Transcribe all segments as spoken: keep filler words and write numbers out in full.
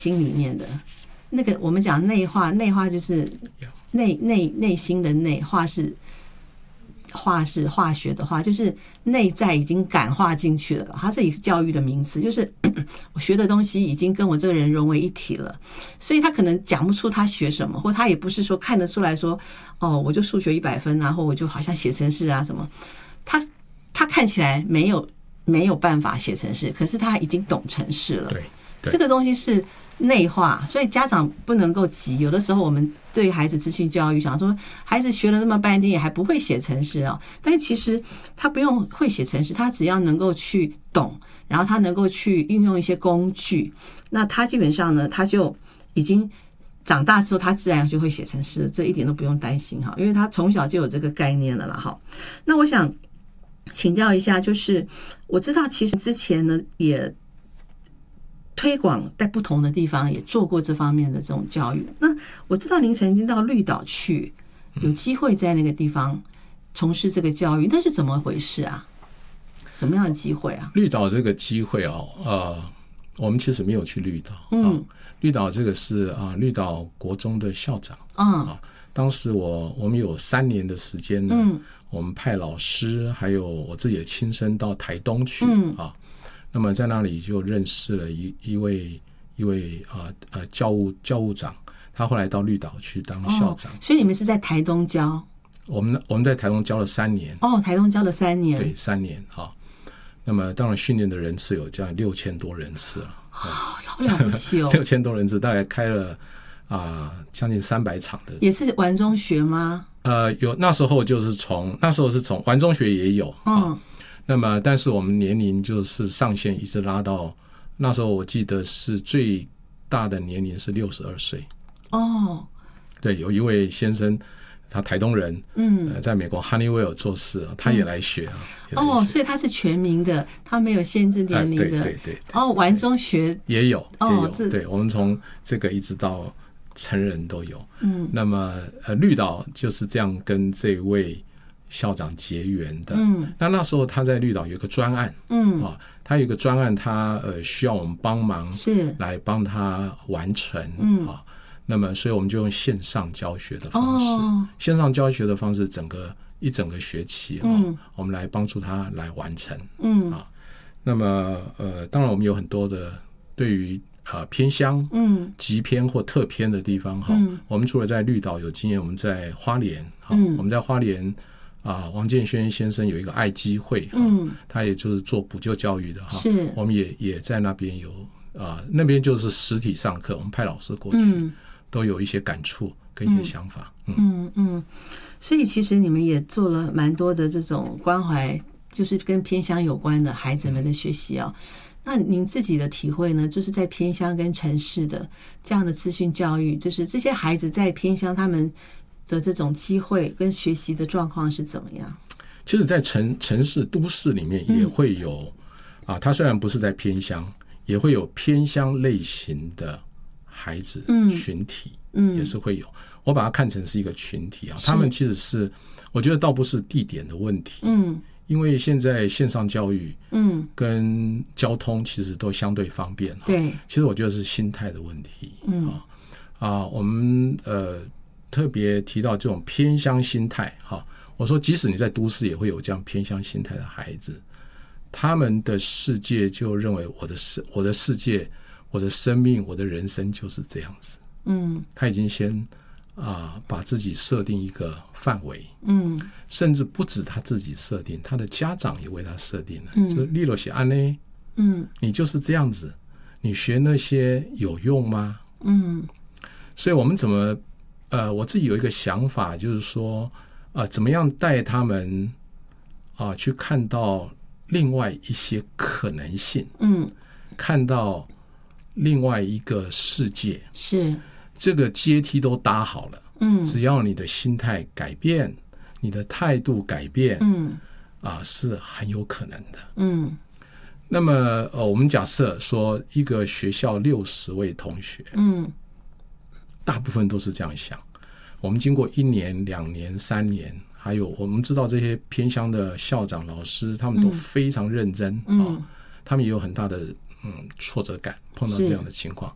心里面的那个，我们讲内化，内化就是内内内心的内化是化是化学的化，就是内在已经感化进去了。它这里是教育的名词，就是我学的东西已经跟我这个人融为一体了，所以他可能讲不出他学什么，或他也不是说看得出来说，哦，我就数学一百分啊，或我就好像写程式啊什么，他他看起来没有没有办法写程式，可是他已经懂程式了。 对， 这个东西是内化，所以家长不能够急。有的时候我们对孩子资讯教育想说，孩子学了那么半天也还不会写程式啊，但是其实他不用会写程式，他只要能够去懂，然后他能够去运用一些工具，那他基本上呢，他就已经长大之后，他自然就会写程式，这一点都不用担心哈，因为他从小就有这个概念了啦哈。那我想请教一下，就是我知道其实之前呢也推广在不同的地方也做过这方面的这种教育。那我知道您曾经到绿岛去，有机会在那个地方从事这个教育，那是怎么回事啊？什么样的机会啊？ 绿岛这个机会哦，呃，我们其实没有去绿岛。 嗯， 啊、绿岛这个是啊、呃，绿岛国中的校长。 嗯， 啊，当时我我们有三年的时间呢， 嗯， 我们派老师还有我自己的亲身到台东去。 嗯啊。那么在那里就认识了一一位一位啊呃教务教务长，他后来到绿岛去当校长。 哦，所以你们是在台东教？ 我们我们在台东教了三年。 哦，台东教了三年。 对，三年啊。那么当然训练的人次有这样六千多人次了。 哦，好了不起哦！ 六千多人次，大概开了啊、呃、将近三百场的。 也是玩中学吗？ 呃，有那时候就是从那时候是从玩中学也有。嗯。啊，那么，但是我们年龄就是上限一直拉到那时候，我记得是最大的年龄是六十二岁。 哦， 对，有一位先生，他台东人，嗯，呃、在美国 Honeywell 做事，他也来学啊。 嗯、哦，所以他是全民的，他没有限制年龄的。呃、 对对 对, 对。 哦，玩中学也有，也有。 哦、 对，我们从这个一直到成人都有。嗯，那么呃，绿岛就是这样跟这位校长结缘的。嗯，那那时候他在绿岛有一个专案。嗯，啊，他有一个专案，他呃需要我们帮忙，是来帮他完成。嗯，啊，那么所以我们就用线上教学的方式。哦，线上教学的方式，整个一整个学期啊，嗯，我们来帮助他来完成。嗯，啊，那么呃，当然我们有很多的对于呃偏乡、嗯极偏或特偏的地方哈，嗯，我们除了在绿岛有经验，我们在花莲，嗯，我们在花莲。啊，王建轩先生有一个爱基会，嗯，他也就是做补救教育的哈，是，我们也也在那边有啊，那边就是实体上课，我们派老师过去，嗯，都有一些感触跟一些想法， 嗯 嗯, 嗯，所以其实你们也做了蛮多的这种关怀，就是跟偏乡有关的孩子们的学习啊。那您自己的体会呢？就是在偏乡跟城市的这样的资讯教育，就是这些孩子在偏乡他们的这种机会跟学习的状况是怎么样？ 其实在城城市都市里面也会有、嗯、啊，它虽然不是在偏乡，也会有偏乡类型的孩子群体，嗯，也是会有。我把它看成是一个群体啊，他们其实是，我觉得倒不是地点的问题，嗯，因为现在线上教育，嗯，跟交通其实都相对方便，对，其实我觉得是心态的问题，嗯啊啊，我们呃。特别提到这种偏乡心态哈，我说即使你在都市也会有这样偏乡心态的孩子，他们的世界就认为我的世我的世界我的生命我的人生就是这样子，嗯，他已经先啊、呃、把自己设定一个范围，嗯，甚至不止他自己设定，他的家长也为他设定了，嗯，就是例如写安呢，嗯，你就是这样子，你学那些有用吗？嗯，所以我们怎么？呃，我自己有一个想法，就是说，啊、呃，怎么样带他们啊、呃、去看到另外一些可能性，嗯，看到另外一个世界，是这个阶梯都搭好了，嗯，只要你的心态改变，你的态度改变，嗯，啊、呃，是很有可能的，嗯。那么，呃，我们假设说一个学校六十位同学，嗯。大部分都是这样想。我们经过一年、两年、三年，还有我们知道这些偏乡的校长、老师，他们都非常认真，嗯，哦，他们也有很大的嗯挫折感，碰到这样的情况。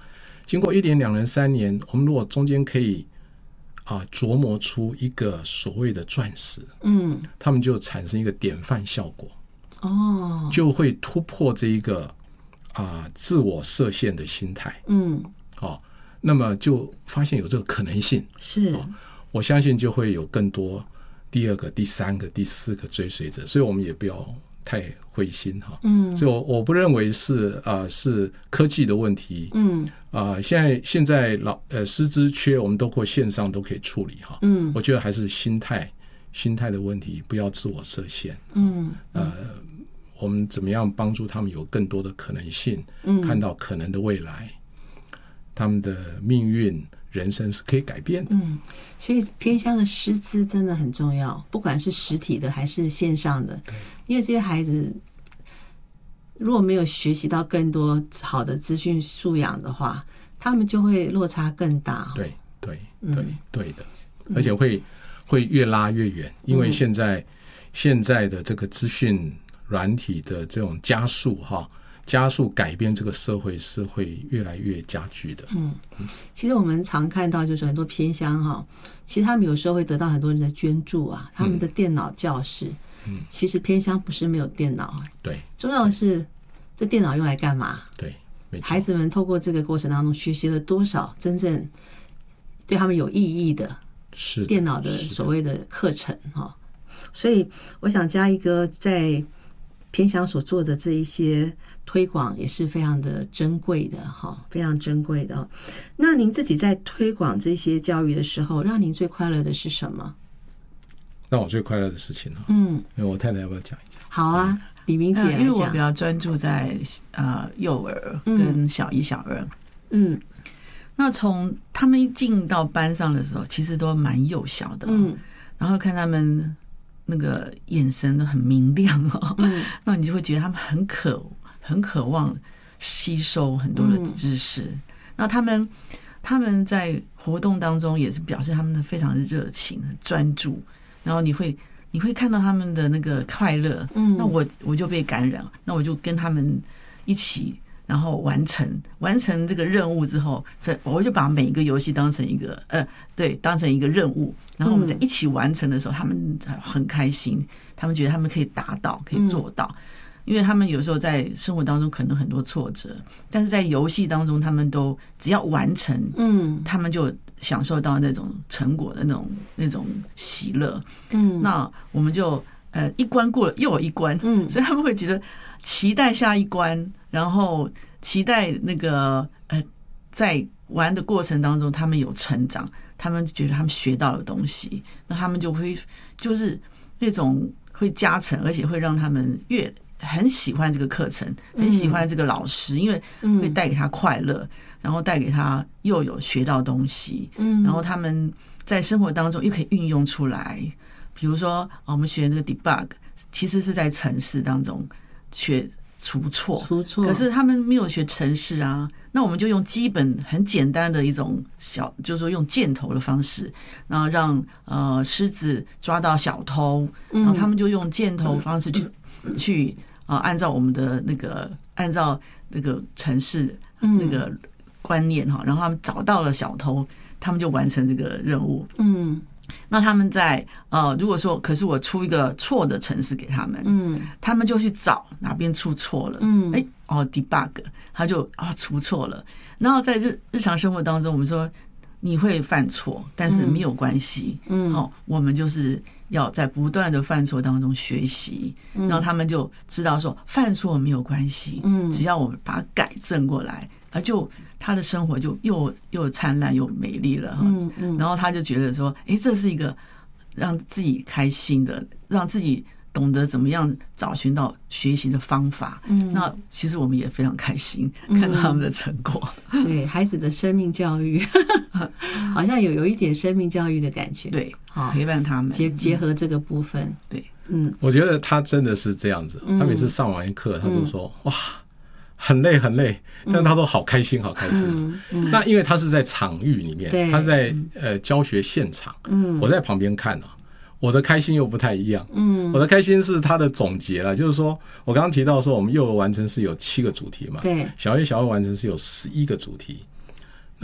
经过一年、两年、三年，我们如果中间可以啊琢磨出一个所谓的钻石，嗯，他们就产生一个典范效果，哦，就会突破这一个啊自我设限的心态，嗯，哦，那么就发现有这个可能性， 是， 哦，我相信就会有更多第二个、第三个、第四个追随者，所以我们也不要太灰心哈，嗯，所以我我不认为是呃是科技的问题，嗯，啊、呃，现在现在老呃师资缺，我们都过线上都可以处理哈，嗯，我觉得还是心态心态的问题，不要自我设限，嗯，呃，我们怎么样帮助他们有更多的可能性，嗯，看到可能的未来，他们的命运。人生是可以改变的， 嗯，所以偏乡的师资真的很重要，不管是实体的还是线上的，因为这些孩子如果没有学习到更多好的资讯素养的话，他们就会落差更大。 对对对对的，而且会会越拉越远，因为现在、嗯、现在的这个资讯软体的这种加速哈。加速改变这个社会是会越来越加剧的。嗯， 其实我们常看到就是很多偏乡哈，其实他们有时候会得到很多人的捐助啊，他们的电脑教室，嗯，其实偏乡不是没有电脑， 对， 重要的是这电脑用来干嘛？ 对，没错， 孩子们透过这个过程当中学习了多少真正对他们有意义的， 是电脑的所谓的课程哈。所以我想嘉义哥在偏乡所做的这一些推广也是非常的珍贵的哈，非常珍贵的。那您自己在推广这些教育的时候，让您最快乐的是什么？ 让我最快乐的事情，嗯，我太太要不要讲一讲？ 好啊，李明姐来讲， 呃、因为我比较专注在呃幼儿跟小一、小二，嗯，那从他们一进到班上的时候，其实都蛮幼小的，嗯，然后看他们。那个眼神都很明亮哦，嗯，那你就会觉得他们很渴很渴望吸收很多的知识。嗯、那他们他们在活动当中也是表示他们的非常热情、专注，然后你会你会看到他们的那个快乐，嗯，那我我就被感染，那我就跟他们一起。然后完成完成这个任务之后，我就把每一个游戏当成一个呃，对，当成一个任务。然后我们在一起完成的时候，他们很开心，他们觉得他们可以达到，可以做到。因为他们有时候在生活当中可能很多挫折，但是在游戏当中，他们都只要完成，嗯，他们就享受到那种成果的那种那种喜乐。嗯，那我们就呃一关过了又有一关，嗯，所以他们会觉得期待下一关。然后期待那个呃，在玩的过程当中，他们有成长，他们觉得他们学到的东西，那他们就会就是那种会加成，而且会让他们越很喜欢这个课程，很喜欢这个老师，因为会带给他快乐，然后带给他又有学到东西，嗯，然后他们在生活当中又可以运用出来，比如说我们学那个 debug， 其实是在程式当中学。除错， 除错。 可是他们没有学程式啊，那我们就用基本很简单的一种小，就是说用箭头的方式，然后让呃狮子抓到小偷，然后他们就用箭头方式去、嗯、去啊、呃、按照我们的那个按照那个程式那个观念哈，然后他们找到了小偷，他们就完成这个任务。嗯。那他们在呃，如果说，可是我出一个错的程式给他们，嗯，他们就去找哪边出错了，嗯，哎，哦 ，debug， 他就啊、哦、出错了。然后在日日常生活当中，我们说你会犯错，但是没有关系，嗯，好、哦，我们就是要在不断的犯错当中学习，嗯、然后他们就知道说犯错没有关系，嗯，只要我们把它改正过来，而就。他的生活就又又灿烂又美丽了，嗯嗯，然后他就觉得说，哎，这是一个让自己开心的，让自己懂得怎么样找寻到学习的方法。嗯，那其实我们也非常开心看到他们的成果。 嗯、对孩子的生命教育，好像有有一点生命教育的感觉。 对，好陪伴他们结结合这个部分。 嗯、对， 嗯，我觉得他真的是这样子。他每次上完一课，他就说、嗯、哇。很累很累，但他都好开心好开心、嗯嗯、那因为他是在场域里面，他在呃教学现场、嗯、我在旁边看、啊、我的开心又不太一样、嗯、我的开心是他的总结啦，就是说我刚刚提到说我们幼儿完成是有七个主题嘛，对，小一小二完成是有十一个主题，